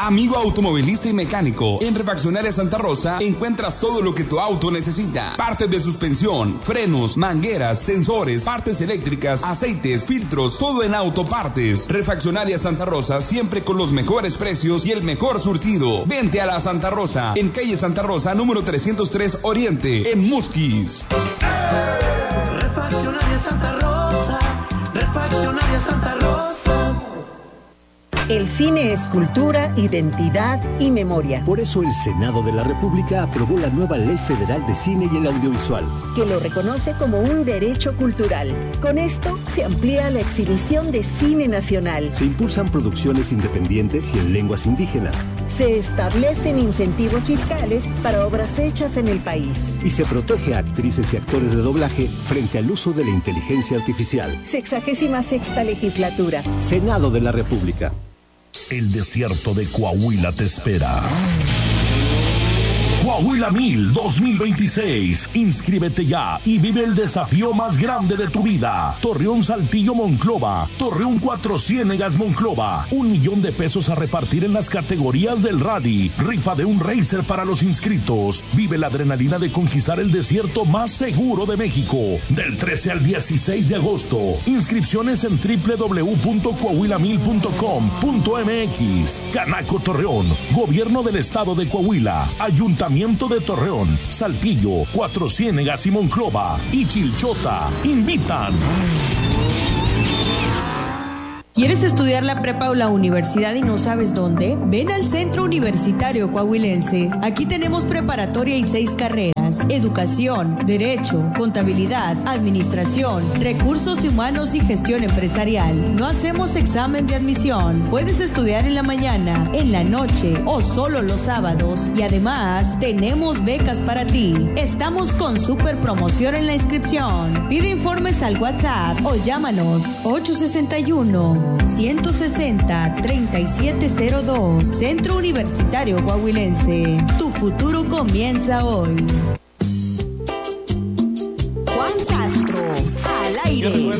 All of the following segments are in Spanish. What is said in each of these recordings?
Amigo automovilista y mecánico, en Refaccionaria Santa Rosa encuentras todo lo que tu auto necesita. Partes de suspensión, frenos, mangueras, sensores, partes eléctricas, aceites, filtros, todo en autopartes. Refaccionaria Santa Rosa, siempre con los mejores precios y el mejor surtido. Vente a la Santa Rosa, en calle Santa Rosa, número 303 Oriente, en Musquis. Refaccionaria Santa Rosa, Refaccionaria Santa Rosa. El cine es cultura, identidad y memoria. Por eso el Senado de la República aprobó la nueva Ley Federal de Cine y el Audiovisual, que lo reconoce como un derecho cultural. Con esto se amplía la exhibición de cine nacional. Se impulsan producciones independientes y en lenguas indígenas. Se establecen incentivos fiscales para obras hechas en el país. Y se protege a actrices y actores de doblaje frente al uso de la inteligencia artificial. 66ª legislatura. Senado de la República. El desierto de Coahuila te espera. Coahuila 1000 2026. Inscríbete ya y vive el desafío más grande de tu vida. Torreón Saltillo Monclova. Torreón Cuatro Ciénegas Monclova. $1,000,000 a repartir en las categorías del rally. Rifa de un racer para los inscritos. Vive la adrenalina de conquistar el desierto más seguro de México. Del 13 al 16 de agosto. Inscripciones en www.coahuila1000.com.mx. Canaco Torreón. Gobierno del Estado de Coahuila. Ayuntamiento de Torreón, Saltillo, Cuatro Ciénegas y Monclova y Chilchota invitan. ¿Quieres estudiar la prepa o la universidad y no sabes dónde? Ven al Centro Universitario Coahuilense. Aquí tenemos preparatoria y 6 carreras: educación, derecho, contabilidad, administración, recursos humanos y gestión empresarial. No hacemos examen de admisión. Puedes estudiar en la mañana, en la noche o solo los sábados. Y además, tenemos becas para ti. Estamos con super promoción en la inscripción. Pide informes al WhatsApp o llámanos 861-160-3702. Centro Universitario Coahuilense. Tu futuro comienza hoy. Juan Castro, al aire.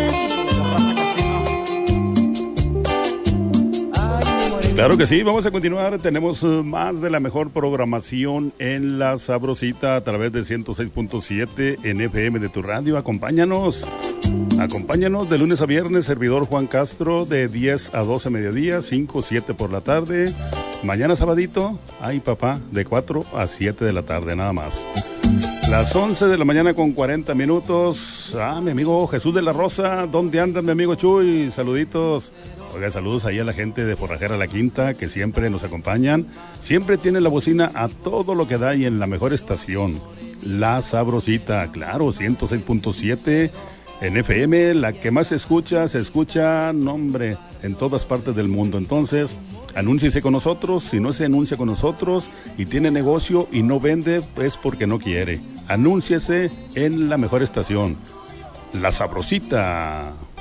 Claro que sí, vamos a continuar. Tenemos más de la mejor programación en La Sabrosita a través de 106.7 en FM de tu radio. Acompáñanos de lunes a viernes, servidor Juan Castro, de 10 a 12 mediodía, 5, 7 por la tarde. Mañana sabadito, ay papá, de 4 a 7 de la tarde nada más. Las 11 de la mañana con 40 minutos. Mi amigo Jesús de la Rosa, ¿dónde anda mi amigo Chuy? Saluditos. Oiga, saludos ahí a la gente de Forrajera La Quinta que siempre nos acompañan. Siempre tiene la bocina a todo lo que da y en la mejor estación. La Sabrosita, claro, 106.7 en FM, la que más se escucha, nombre, en todas partes del mundo. Entonces, anúnciese con nosotros. Si no se anuncia con nosotros y tiene negocio y no vende, es porque no quiere. Anúnciese en la mejor estación, La Sabrosita.